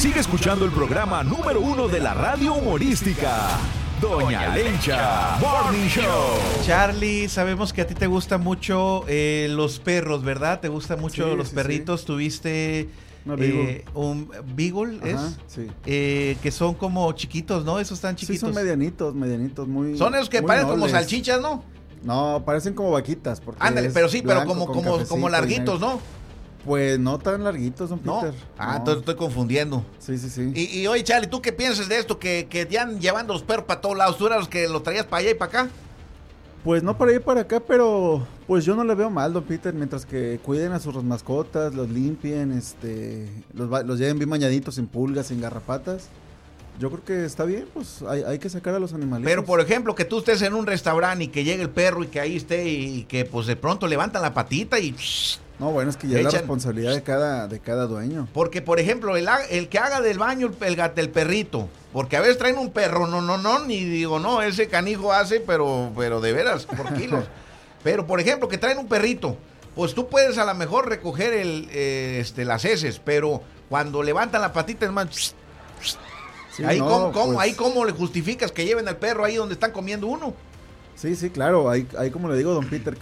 Sigue escuchando el programa número 1 de la radio humorística, Doña Lencha Morning Show. Charlie, sabemos que a ti te gustan mucho los perros, ¿verdad? ¿Te gustan mucho los perritos? Sí. Tuviste un Beagle, ¿es? Sí. Que son como chiquitos, ¿no? Esos están chiquitos. Sí, son medianitos, muy. Son esos que parecen como salchichas, ¿no? No, parecen como vaquitas. Ándale, pero sí, blanco, pero como larguitos, ¿no? Pues no tan larguitos, don Peter. No. Entonces estoy confundiendo. Sí. Y oye, Charlie, ¿tú qué piensas de esto? Que ya llevando los perros para todos lados. ¿Tú eras los que los traías para allá y para acá? Pues no para allá y para acá, pero pues yo no le veo mal, don Peter. Mientras que cuiden a sus mascotas, los limpien, los lleven bien bañaditos, sin pulgas, sin garrapatas. Yo creo que está bien, pues hay que sacar a los animales. Pero por ejemplo, que tú estés en un restaurante y que llegue el perro y que ahí esté y que pues de pronto levantan la patita y... No, bueno, es que ya es la responsabilidad de cada dueño. Porque, por ejemplo, el que haga del baño el perrito, porque a veces traen un perro, ni digo, no, ese canijo hace, pero de veras, por kilos. Pero, por ejemplo, que traen un perrito, pues tú puedes a lo mejor recoger las heces, pero cuando levantan la patita es más... Sí, ahí, ahí cómo le justificas que lleven al perro ahí donde están comiendo uno. Sí, claro, ahí como le digo, don Peter,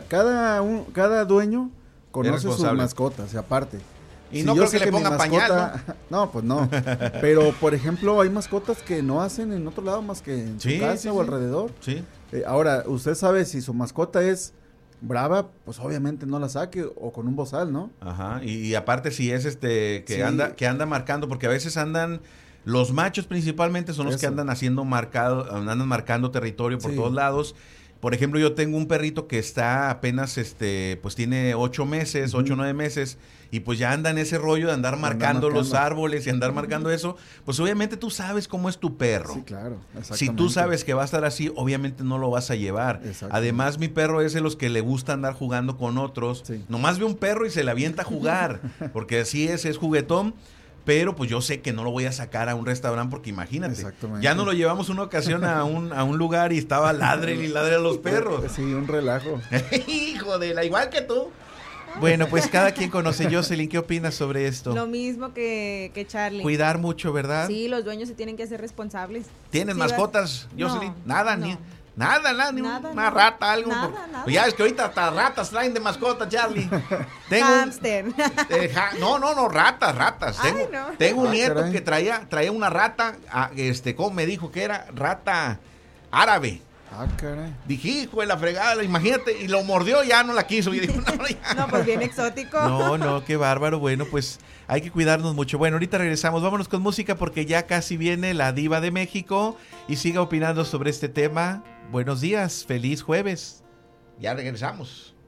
cada dueño conoce sus mascotas, y aparte. Y si no creo que le pongan pañal, ¿no? No, pues no. Pero, por ejemplo, hay mascotas que no hacen en otro lado más que en su casa o alrededor. Sí. Ahora, usted sabe si su mascota es brava, pues obviamente no la saque o con un bozal, ¿no? Ajá, y aparte si es que anda marcando, porque a veces andan... Los machos principalmente son los que andan marcando territorio por todos lados. Por ejemplo, yo tengo un perrito que está apenas, pues tiene 8 meses, 8 o 9 meses, y pues ya anda en ese rollo de andar marcando los árboles y andar marcando eso. Pues obviamente tú sabes cómo es tu perro. Sí, claro, exactamente. Si tú sabes que va a estar así, obviamente no lo vas a llevar. Además, mi perro es de los que le gusta andar jugando con otros. Sí. Nomás ve un perro y se le avienta a jugar, porque así es juguetón. Pero pues yo sé que no lo voy a sacar a un restaurante porque imagínate, ya nos lo llevamos una ocasión a un lugar y estaba ladre y ladre a los perros. Sí, un relajo. Hijo de la, igual que tú. Bueno, pues cada quien conoce. Jocelyn, ¿qué opinas sobre esto? Lo mismo que Charlie. Cuidar mucho, ¿verdad? Sí, los dueños se tienen que hacer responsables. ¿Tienes mascotas, Jocelyn? Nada. Ni una rata, algo. Nada. Ya es que ahorita hasta ratas traen de mascota, Charlie. Hamster. No, ratas. Tengo un nieto que traía una rata, ¿cómo me dijo que era? Rata árabe. Ah, caray. Dije, hijo de la fregada, imagínate, y lo mordió, ya no la quiso. Y dijo, no, pues bien exótico. No, qué bárbaro. Bueno, pues hay que cuidarnos mucho. Bueno, ahorita regresamos, vámonos con música porque ya casi viene la diva de México y siga opinando sobre este tema. Buenos días, feliz jueves. Ya regresamos.